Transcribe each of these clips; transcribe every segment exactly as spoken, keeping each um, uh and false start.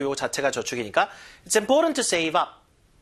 요 자체가 저축이니까 It's important to save up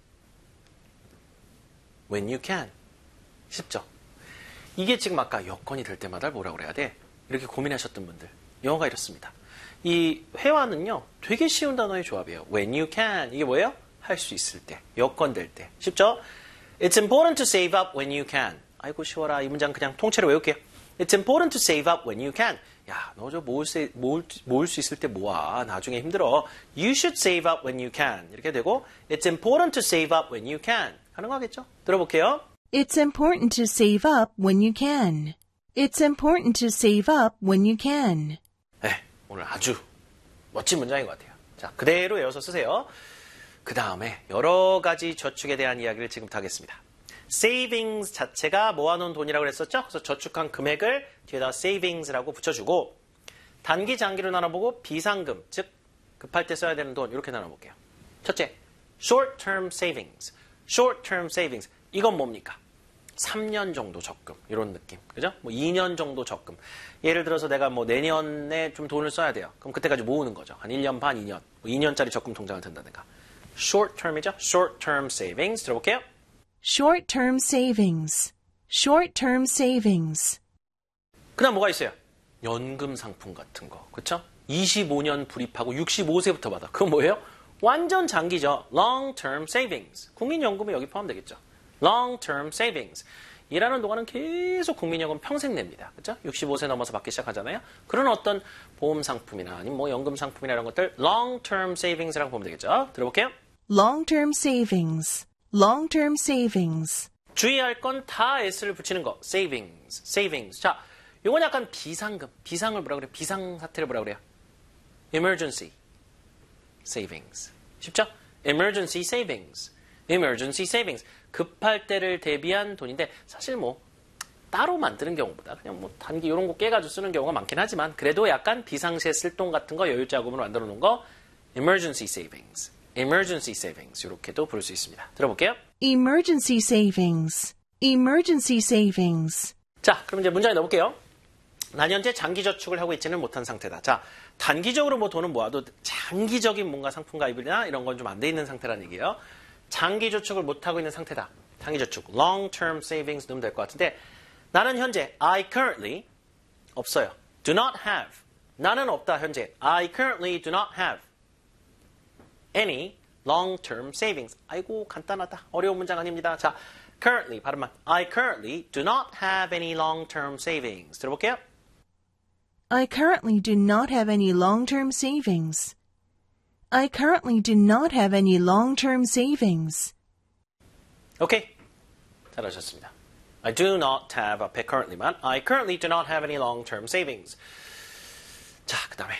when you can. 쉽죠? 이게 지금 아까 여건이 될 때마다 뭐라고 그래야 돼? 이렇게 고민하셨던 분들. 영어가 이렇습니다. 이 회화는요. 되게 쉬운 단어의 조합이에요. When you can. 이게 뭐예요? 할 수 있을 때. 여건 될 때. 쉽죠? It's important to save up when you can. 아이고 쉬워라. 이 문장 그냥 통째로 외울게요. It's important to save up when you can. 야, 너 저 모을 수, 모을, 모을 수 있을 때 모아. 나중에 힘들어. You should save up when you can. 이렇게 되고 It's important to save up when you can. 가능하겠죠? 들어볼게요. It's important to save up when you can. It's important to save up when you can. 네, 오늘 아주 멋진 문장인 것 같아요. 자, 그대로 외워서 쓰세요. 그 다음에 여러 가지 저축에 대한 이야기를 지금부터 하겠습니다. savings 자체가 모아놓은 돈이라고 그랬었죠? 그래서 저축한 금액을 뒤에다 savings라고 붙여주고 단기, 장기로 나눠보고 비상금, 즉 급할 때 써야 되는 돈 이렇게 나눠볼게요. 첫째, short-term savings. short-term savings. 이건 뭡니까? 삼 년 정도 적금. 이런 느낌. 그죠? 뭐 이 년 정도 적금. 예를 들어서 내가 뭐 내년에 좀 돈을 써야 돼요. 그럼 그때까지 모으는 거죠. 한 일 년 반, 이 년. 뭐 이 년짜리 적금 통장을 든다든가. short-term이죠? short-term savings. 들어볼게요. Short-term savings. Short-term savings. 그 다음 뭐가 있어요? 연금 상품 같은 거. 그쵸? 이십오 년 불입하고 육십오 세부터 받아. 그건 뭐예요? 완전 장기죠. long-term savings. 국민연금이 여기 포함되겠죠. long-term savings. 일하는 동안은 계속 국민연금 평생 냅니다. 그죠? 육십오 세 넘어서 받기 시작하잖아요. 그런 어떤 보험 상품이나 아니면 뭐 연금 상품이나 이런 것들 long-term savings라고 보면 되겠죠. 들어볼게요. Long-term savings. Long-term savings. 주의할 건 다 s를 붙이는 거. savings. savings. 자, 요건 약간 비상금. 비상을 뭐라 그래요? 비상사태를 뭐라 그래요? emergency savings. 쉽죠? emergency savings. emergency savings. 급할 때를 대비한 돈인데 사실 뭐 따로 만드는 경우보다 그냥 뭐 단기 이런 거 깨가지고 쓰는 경우가 많긴 하지만 그래도 약간 비상시에 쓸 돈 같은 거 여유자금으로 만들어 놓은 거 emergency savings. emergency savings. 이렇게도 부를 수 있습니다. 들어볼게요. Emergency savings. Emergency savings. 자, 그럼 이제 문장에 넣어볼게요. 난 현재 장기 저축을 하고 있지는 못한 상태다. 자, 단기적으로 뭐 돈은 모아도 장기적인 뭔가 상품 가입이나 이런 건 좀 안 돼 있는 상태라는 얘기예요. 장기 저축을 못하고 있는 상태다. 장기 저축, long-term savings 넣으면 될 것 같은데 나는 현재, I currently, 없어요. do not have. 나는 없다, 현재. I currently do not have any long-term savings. 아이고, 간단하다. 어려운 문장 아닙니다. 자, currently, 발음만. I currently do not have any long-term savings. 들어볼게요. I currently do not have any long-term savings. I currently do not have any long-term savings. 오케이. 잘하셨습니다. I do not have 앞에 currently만. I currently do not have any long-term savings. 자, 그 다음에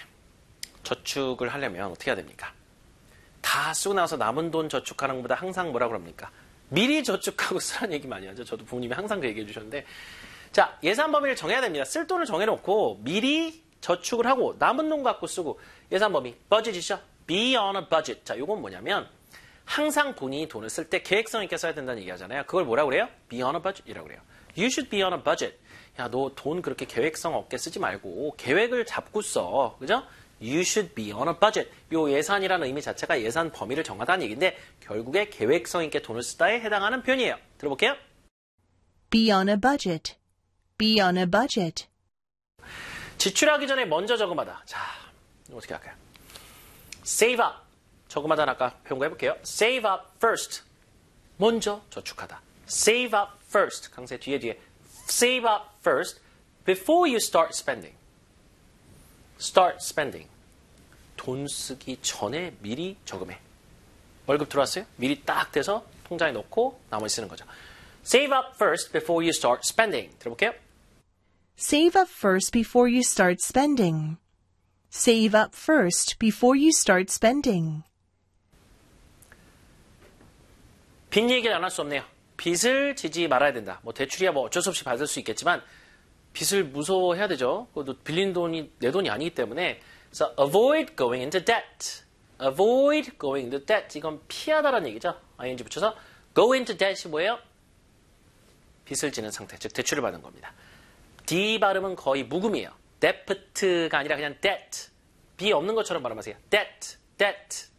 저축을 하려면 어떻게 해야 됩니까? 다 쓰고 나서 남은 돈 저축하는 것보다 항상 뭐라 그럽니까? 미리 저축하고 쓰라는 얘기 많이 하죠. 저도 부모님이 항상 그 얘기해 주셨는데 자, 예산 범위를 정해야 됩니다. 쓸 돈을 정해놓고 미리 저축을 하고 남은 돈 갖고 쓰고 예산 범위, 버짓이죠. Be on a budget. 자, 요건 뭐냐면 항상 본인이 돈을 쓸 때 계획성 있게 써야 된다는 얘기 하잖아요. 그걸 뭐라고 그래요? Be on a budget이라고 그래요. You should be on a budget. 야, 너 돈 그렇게 계획성 없게 쓰지 말고 계획을 잡고 써. 그죠? You should be on a budget. 요 예산이라는 의미 자체가 예산 범위를 정하다는 얘기인데 결국에 계획성 있게 돈을 쓰다에 해당하는 표현이에요. 들어볼게요. Be on a budget. Be on a budget. 지출하기 전에 먼저 저금하다. 자, 어떻게 할까요? Save up. 저금하다는 아까 배운 거 해볼게요. Save up first. 먼저 저축하다. Save up first. 강세 뒤에 뒤에. Save up first before you start spending. Start spending. 돈 쓰기 전에 미리 저금해. 월급 들어왔어요? 미리 딱 돼서 통장에 넣고 나머지 쓰는 거죠. Save up first before you start spending. 들어볼게요. Save up first before you start spending. Save up first before you start spending. 빚 얘기를 안 할 수 없네요. 빚을 지지 말아야 된다. 뭐 대출이야 뭐 어쩔 수 없이 받을 수 있겠지만 빚을 무서워해야 되죠. 그것도 빌린 돈이 내 돈이 아니기 때문에. 그래서 avoid going into debt. avoid going into debt. 이건 피하다라는 얘기죠. ing 붙여서 go into debt이 뭐예요? 빚을 지는 상태, 즉 대출을 받는 겁니다. D 발음은 거의 묵음이에요. debt가 아니라 그냥 debt. B 없는 것처럼 발음하세요. debt. debt